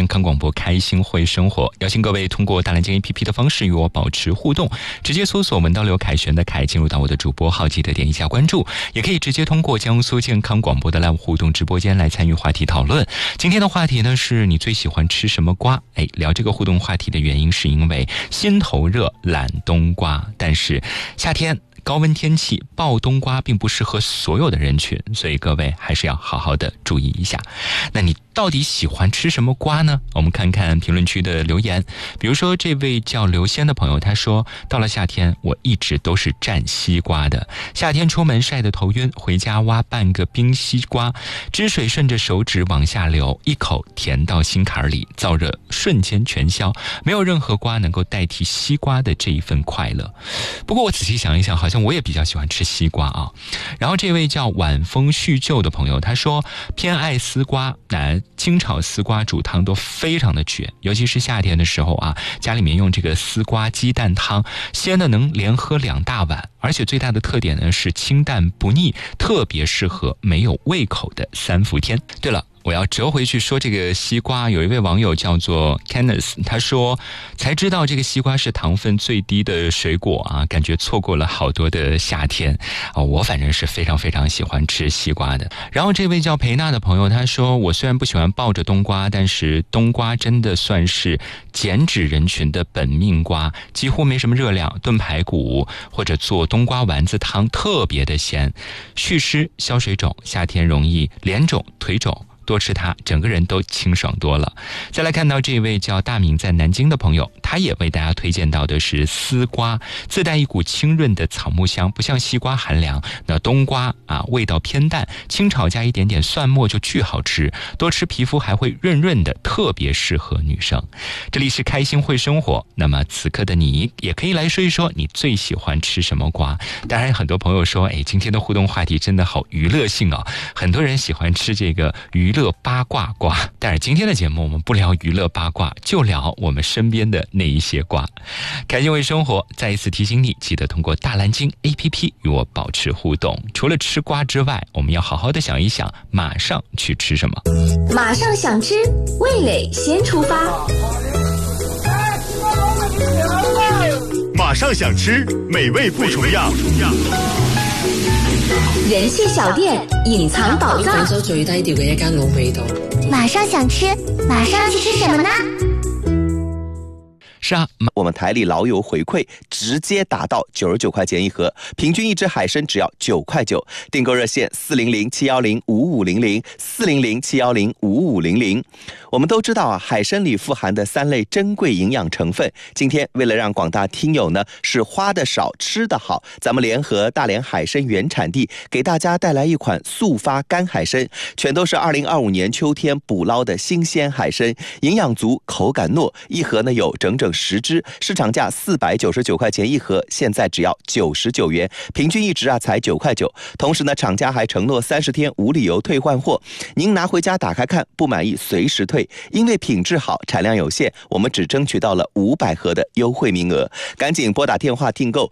康广播开心会生活，邀请各位通过大蓝鲸 APP 的方式与我保持互动，直接搜索文道刘凯旋的凯进入到我的主播号，记得点一下关注，也可以直接通过江苏健康广播的 Live 互动直播间来参与话题讨论。今天的话题呢是你最喜欢吃什么瓜？聊这个互动话题的原因是因为心头热懒冬瓜，但是夏天高温天气爆冬瓜并不适合所有的人群，所以各位还是要好好的注意一下。那你到底喜欢吃什么瓜呢？我们看看评论区的留言。比如说这位叫刘仙的朋友，他说到了夏天我一直都是蘸西瓜的，夏天出门晒得头晕，回家挖半个冰西瓜，汁水顺着手指往下流，一口甜到心坎里，燥热瞬间全消，没有任何瓜能够代替西瓜的这一份快乐。不过我仔细想一想，好像我也比较喜欢吃西瓜啊。然后这位叫晚风叙旧的朋友，他说偏爱丝瓜，清炒丝瓜煮汤都非常的绝，尤其是夏天的时候啊，家里面用这个丝瓜鸡蛋汤，鲜的能连喝2大碗，而且最大的特点呢是清淡不腻，特别适合没有胃口的3伏天。对了，我要折回去说这个西瓜，有一位网友叫做 Kenneth， 他说才知道这个西瓜是糖分最低的水果啊，感觉错过了好多的夏天啊。我反正是非常非常喜欢吃西瓜的。然后这位叫裴娜的朋友，他说我虽然不喜欢抱着冬瓜，但是冬瓜真的算是减脂人群的本命瓜，几乎没什么热量，炖排骨或者做冬瓜丸子汤特别的咸，祛湿消水肿，夏天容易脸肿腿肿，多吃它整个人都清爽多了。再来看到这位叫大明在南京的朋友，他也为大家推荐到的是丝瓜，自带一股清润的草木香，不像西瓜寒凉，那冬瓜味道偏淡，清炒加一点点蒜末就巨好吃，多吃皮肤还会润润的，特别适合女生。这里是开心会生活，那么此刻的你也可以来说一说你最喜欢吃什么瓜。当然很多朋友说今天的互动话题真的好娱乐性啊，很多人喜欢吃这个娱乐八卦瓜，但是今天的节目我们不聊娱乐八卦，就聊我们身边的那一些瓜。开心为生活再一次提醒你，记得通过大蓝鲸 APP 与我保持互动。除了吃瓜之外，我们要好好的想一想马上去吃什么。 马上想吃，味蕾先出发。 马上想吃，美味不重样。 人气小店，隐藏宝藏。 廣州最低調嘅一間老味道。 馬上想吃，馬上去吃什麼呢？ 是啊， 我们台里老友回馈直接达到99块钱一盒，平均一只海参只要9块9。订购热线400-710-5500，400-710-5500。我们都知道海参里富含的3类珍贵营养成分。今天为了让广大听友呢是花的少吃的好，咱们联合大连海参原产地，给大家带来一款速发干海参，全都是2025年秋天捕捞的新鲜海参，营养足，口感糯，一盒呢有整整10只，市场价499块钱一盒，现在只要99元，平均一只才9块9。同时呢，厂家还承诺30天无理由退换货，您拿回家打开看，不满意随时退。因为品质好，产量有限，我们只争取到了500盒的优惠名额，赶紧拨打电话订购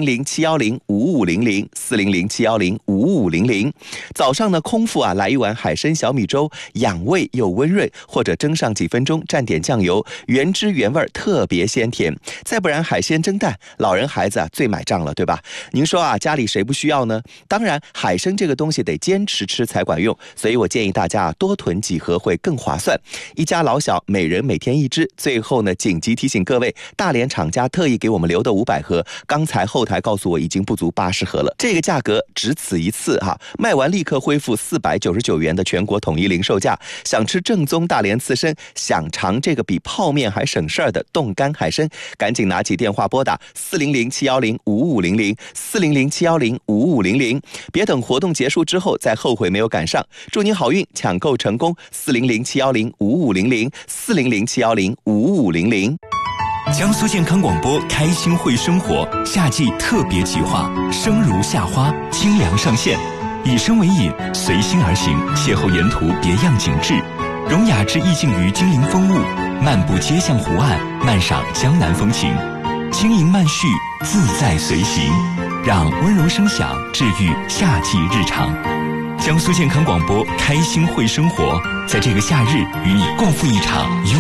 400-710-5500，400-710-5500。早上呢，空腹来一碗海参小米粥，养胃又温润，或者蒸上几分钟，蘸点酱油，原汁原味，特别鲜甜。再不然海鲜蒸蛋，老人孩子最买账了，对吧？您说家里谁不需要呢？当然海参这个东西得坚持吃才管用，所以我建议大家多囤几盒会更划算，一家老小每人每天1只。最后呢，紧急提醒各位，大连厂家特意给我们留的500盒，刚才后台告诉我已经不足80盒了，这个价格只此一次卖完立刻恢复499元的全国统一零售价。想吃正宗大连刺身，想尝这个比泡面还省事儿的冻干海参，赶紧拿起电话拨打400-710-5500，400-710-5500，别等活动结束之后再后悔没有赶上。祝您好运，抢购成功！400-710-5500，400-710-5500。 江苏健康广播开心会生活夏季特别企划，生如夏花，清凉上线，以身为引，随心而行，邂逅沿途别样景致，容雅致意境于精灵风物，漫步街巷湖岸，漫赏江南风情，轻盈慢续，自在随行，让温柔声响治愈夏季日常。江苏健康广播开心会生活，在这个夏日与你共赴一场